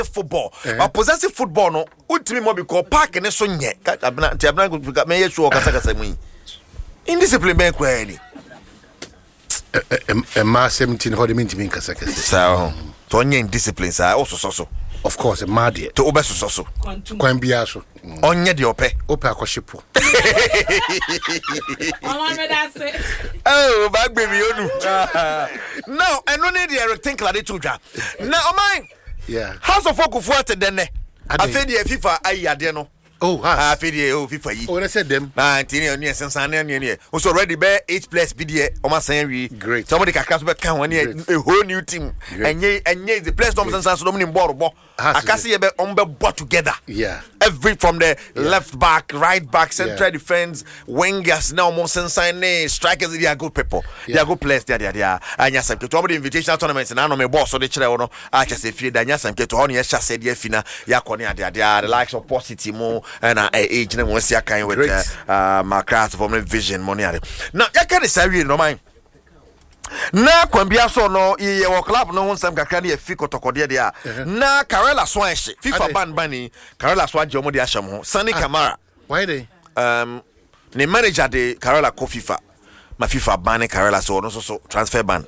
football. But possessive football no. Ultimately more because park and so nye. Abna me sure kasa mu. Indiscipline be kwa ni. Ma 17 how the mean to me kasa. So to onye indiscipline sa also. Of course, a mad to obeso so. Kwan bia so. Onye de ope akoshipo. Oh, back baby onu. Now, I no need the think like it tuja. Now, mine. Yeah. House of Folk for te denne. Afi de FIFA ayi ade no. Oh, has. Afi de FIFA yi. Oh, they said them. Ah, tini ni sensan ni. Also already be 8 plus BDA o ma san wi. Great. Somebody kakra so be kan one a whole new team. Enye the place Thompson sensan so no ni ball bo. Akasi ye be on be ball together. Yeah. Every from the left back, right back, central defense, wingers now more sensan strikers they are good people. They are good players they are. Anya some to the invitational tournaments na no me boss so dey kire no. A chese fie da anya some to ho no ye hyase de afina ya kone ade the likes of positive mo and age na won sia kan with my craft from vision money ade. Now ya can say we no mind. Na kwambia so no ye wo club no nsam kakra na ye fi kotokode de a na Karela so ahye FIFA ban Karela so agye omo de ahye mo Sani Kamara why they ne manager de Karela ko FIFA ma FIFA ban Karela so no so transfer ban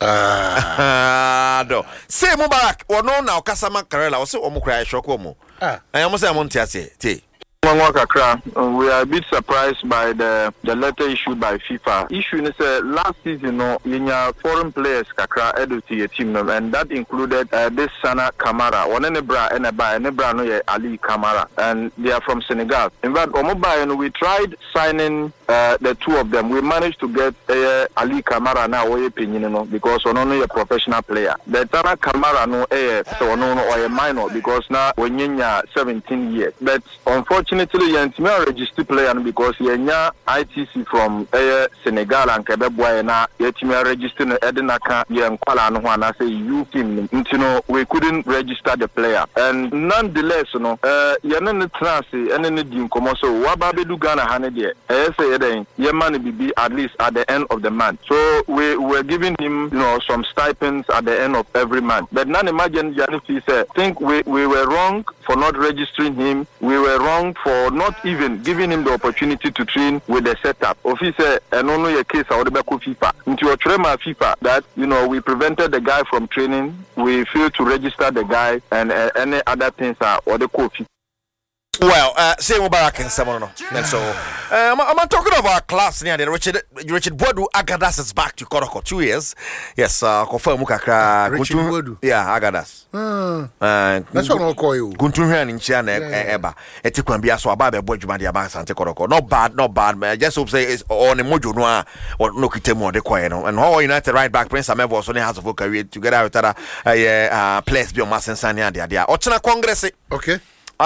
do say Mubarak wono na okasama Karela wo se omo kra shoko mo ayo mo say mo ntiase te. We are a bit surprised by the letter issued by FIFA. Issue is last season, no, foreign players kakra edu to your team, and that included this Sana Kamara, one Nebra no Ali Kamara, and they are from Senegal. In fact, we tried signing the two of them. We managed to get Ali Kamara now, because only a professional player. The Sana Kamara no a minor because now when you're 17 years, but unfortunately. Yentime register player because yenya ITC from Senegal and Quebec na yetime register no edinaka yenkwala no ho na say you team ntino we couldn't register the player and nonetheless no yene ne transfer ene ne di nkomo so waba bedu Ghana hane de say yeden yema ne bibi at least at the end of the month so we were giving him some stipends at the end of every month but now imagine Janifi said think we were wrong for not registering him we were wrong for not even giving him the opportunity to train with the setup. Officer, and only a case of the FIFA. Into a trema FIFA that we prevented the guy from training. We failed to register the guy and any other things are or the coach. Well, say Mubarak and someone. And so, I'm talking of our class near the Richard Bodu Agadas is back to Koroko 2 years. Yes, confirm Mukaka. Richard Bodu. Yeah, Agadas. That's what I'll call you. Guntuhan in China, Eba. Etiquambia so about a boy Jumadia Bank Santa Koroko. Not bad, man. Just hope say it's on a mojo noir or no kitemo de Quano. And how United right back Prince Amevo was on the house of career together with other players beyond Massensania. They are Ochana Congress. Okay.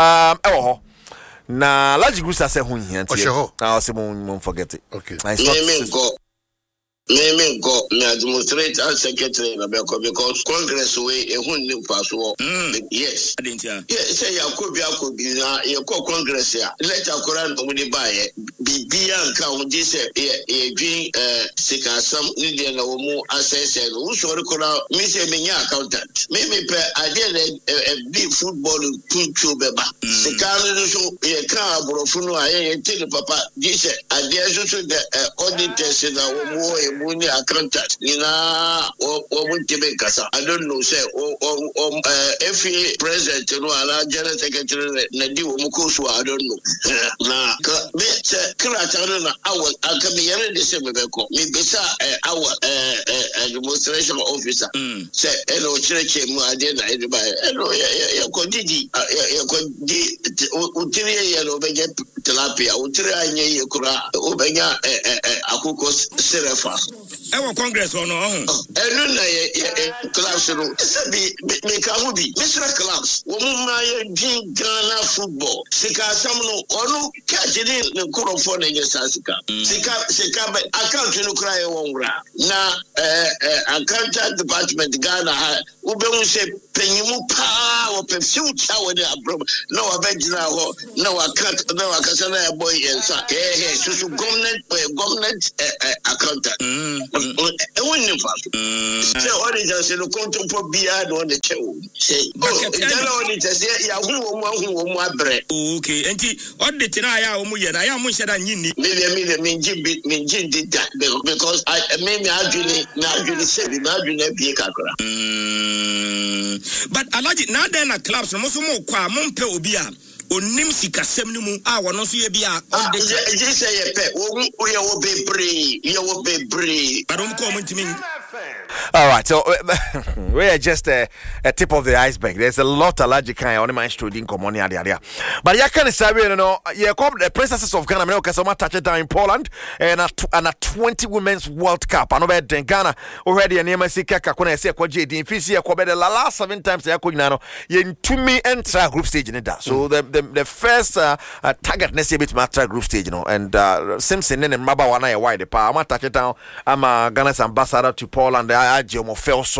Na large groups are saying here. I say won't forget it. Okay. Me go demonstrate as secretary because Congress way a hundred pass war. Yes. Yes, say Yakobi na Yako Congress ya. Let a Koran only buy Bibian count this a dream sika some Indian or more assess and who should call Miss Minya accountant. Maybe I did a big football to beba. Sikano show a car brofuno I tell Papa this idea to the auditors in our war. Muni accountant ina omuntebe kasa I don't know say FA president no ala general secretary na di omukoso I don't know na me say krata na awa akabi yare de se mebeko me bisa awa administration officer say eno chireke mu ade na ede ba eno ya kodidi ya kodi utiri ya no beje tilapia utiri anye yekura obenya akoko serefa Ewo Congress or no? Enu na clubs no. Sabi me kamu bi. Mr. Clubs. Woman my dream Ghana football. Sika samno onu kajini ne kuro for na yesasika. Sika account no cry wonra. Na accountant department Ghana ha ubemu se penyimu pa wo pe future we dey abroad. No abegina ho. No account no aka Kasana boy and sa so government accountant. Wouldn't say auditors in the content for beyond on the show. Say, auditors say, yeah, who bread. Okay, and auditing I am said I need me did that because I made me actually said but I like it now then a club so most more qua Mompe Obia. Onimsi kasemnimu wono so ye bia je say ye pe we will be brave but don't come to me. All right, so we are just a tip of the iceberg. There's a lot of large kind on my student common area. But you can say, you know, the Princesses of Ghana, Kasama touched down in Poland and a 20 Women's World Cup. I know that Ghana already a name I see Kakakuna say JD Fisia Kobe the last 7 times they are going now. You to me enter group stage in that. So the first target next year bit matter group stage, you know, and Simpson and Mabawana wide the power. I'm touch it down. I'm Ghana's ambassador to Poland. But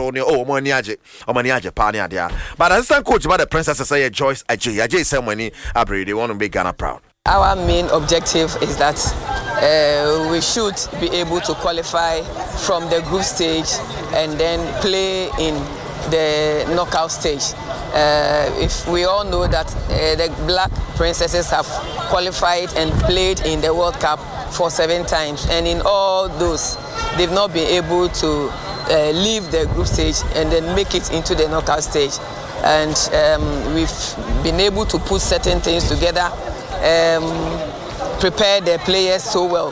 assistant coach about the Princesses say Joyce Ajay said when they want to make Ghana proud. Our main objective is that we should be able to qualify from the group stage and then play in the knockout stage. If we all know that the Black Princesses have qualified and played in the World Cup for 7 times, and in all those, they've not been able to leave the group stage and then make it into the knockout stage. And we've been able to put certain things together, prepare the players so well,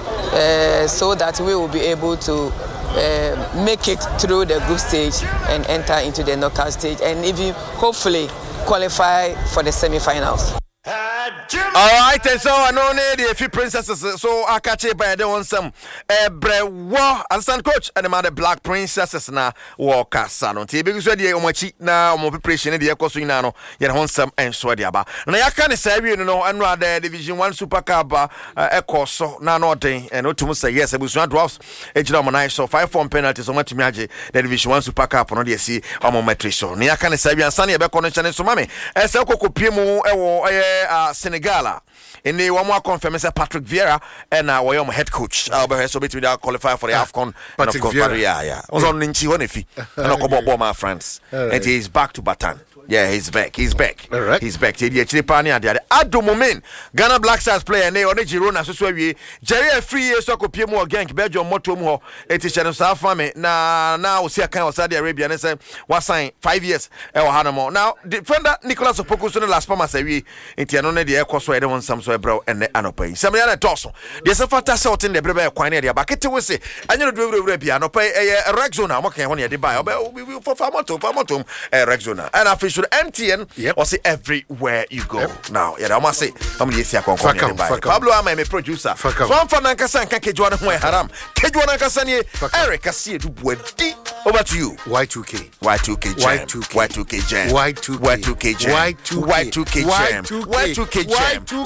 so that we will be able to make it through the group stage and enter into the knockout stage and even hopefully qualify for the semi-finals. All right, and so I know the few Princesses, so I catch it by the one some war assistant coach and the Black Princesses na walk salon. Because we are omachi na omo preparation the ekoso ina no ye hon some and so dia ba. Na ya kan say we no and rather Division 1 Super Cup ekoso na no den and otumu say yes Abusuan Dwarfs ejina mo nine so 5-4 penalties so matimi age the Division 1 Super Cup no dey see omo metrisho. Na ya kan say we ansa na ye be connection so mame ese kokopie mu ewo Senegal in the one more confirm say Patrick Vieira and our head coach so between that qualify for the AFCON and of course yeah on Ninchi Honefi and Okobo France and he is back to Batan. Yeah, he's back. All right. He's back. He actually pani at the moment. Ghana Black Stars player and they on the Girona so we Jerry 3 years so ko pie mu again Belgium motom ho eti channel South Fame na we see a kind of Saudi Arabia and say was sign 5 years e wa hanamo. Now defender Nicolas Opoku so last pama say we enti ano na de e koso e de won sam so e bro and anopai. Samia na toso. There's a fantastic out in the brebe kwan e de abakete we say anyo do bia anopai e Rexona mo kan won e de buy we for farmotom Rexona and official MTN or say everywhere you go. Now, yeah, I must say, I'm going to Pablo Ama, my producer. So I'm from Nankasan, Kejuana Haram. Kejuana Kasani, Eric, I see it. Over to you. Y2K. Y2K Jam. Y2K Jam. Y2K Jam. Y2K Jam. Y2K Jam.